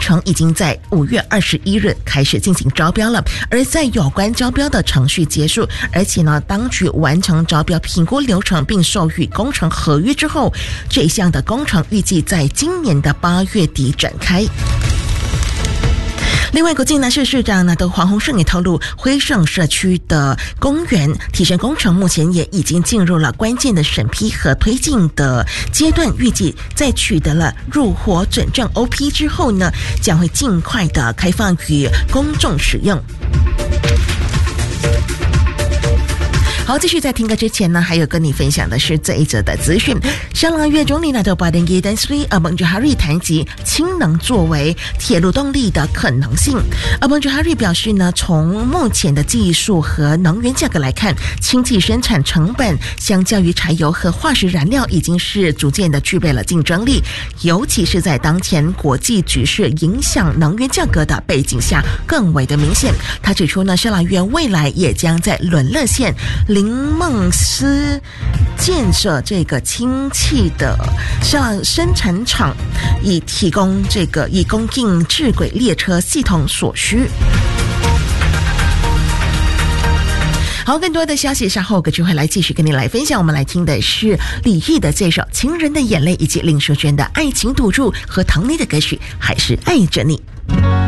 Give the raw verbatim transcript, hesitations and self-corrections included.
程已经在五月二十一日开始进行招标了，而在有关招标的程序结束，而且呢，当局完成招标评估流程并授予工程合约之后，这一项的工程预计在今年的八月底展开。另外，国际南市市长呢的黄鸿胜也透露，辉盛社区的公园提升工程目前也已经进入了关键的审批和推进的阶段，预计在取得了入伙准证 O P 之后呢，将会尽快的开放与公众使用。好，继续在听歌之前呢，还有跟你分享的是这一则的资讯。沙拉越总理呢，巴登耶丹斯里阿邦朱哈瑞谈及氢能作为铁路动力的可能性。阿邦朱哈瑞表示呢，从目前的技术和能源价格来看，氢气生产成本相较于柴油和化石燃料已经是逐渐的具备了竞争力，尤其是在当前国际局势影响能源价格的背景下更为的明显。他指出呢，沙拉越未来也将在伦勒县林梦斯建设这个氢气的像生产厂，以提供这个以供应智轨列车系统所需。好，更多的消息稍后葛就会来继续跟你来分享。我们来听的是李煜的这首《情人的眼泪》，以及林淑娟的《爱情赌注》和唐妮的歌曲《还是爱着你》。